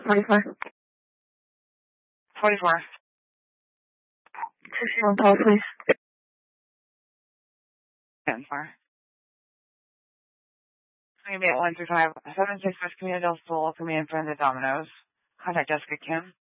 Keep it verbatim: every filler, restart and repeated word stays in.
forty-four. forty-four. sixty-one call, please. ten four. Maybe at one three five seven six West Camino del Sol, coming in front of the Domino's. Contact Jessica Kim.